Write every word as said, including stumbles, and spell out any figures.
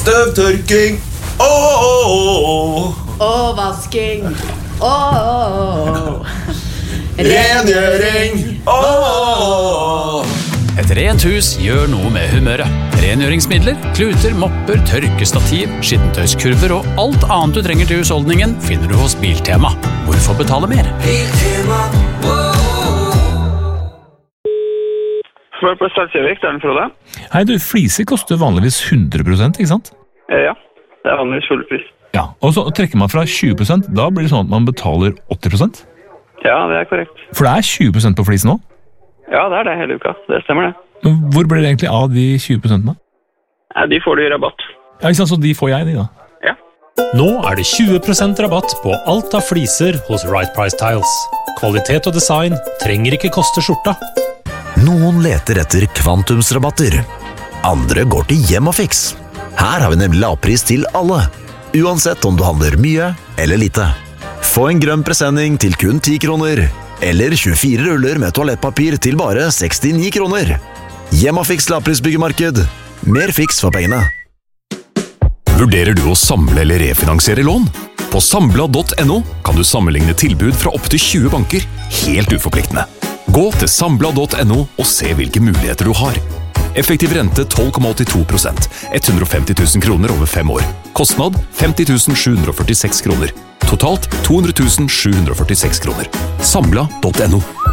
Støvtørking. Åh, åh, åh. Og vasking. Åh. Rengjøring. Åh. Et rent hus gjør noe med humøret. Rengjøringsmidler, kluter, mopper, tørkestativ, skittentøyskurver og alt annet du trenger til husholdningen finner du hos Biltema. Hvorfor betale mer? Biltema. Svar på Stadsjøvik, det er den Frode. Hei du, fliser koster vanligvis hundre prosent, ikke sant? Eh, ja, det er vanligvis fullpris. Ja, og så trekker man fra tjue prosent, da blir det sånn at man betaler åtti prosent? Ja, det er korrekt. For det er tjue prosent på flis nå? Ja, det er det hele uka, det stemmer det. Men hvor blir det egentlig av de tjue prosentene? Ja, de får du i rabatt. Ja, ikke sant, så de får jeg de da? Ja. Nå er det tjue prosent rabatt på alt av fliser hos Right Price Tiles. Kvalitet og design trenger ikke koste skjorta. Noen leter etter kvantumsrabatter. Andre går til Hjemmafix. Her har vi nemlig lavpris til alle, uansett om du handler mye eller lite. Få en grønn presenning til kun ti kroner, eller tjuefire ruller med toalettpapir til bare sekstini kroner. Hjemmafix lavprisbyggemarked. Mer fiks for pengene. Vurderer du å samle eller refinansiere lån? På Sambla punktum no kan du sammenligne tilbud fra opp til tjue banker, helt uforpliktende. Gå til Sambla punktum no og se hvilke muligheter du har. Effektiv rente tolv komma åttito prosent, hundre og femti tusen kroner over fem år. Kostnad femti tusen sju hundre og førtiseks kroner. Totalt to hundre tusen sju hundre og førtiseks kroner. Sambla punktum no.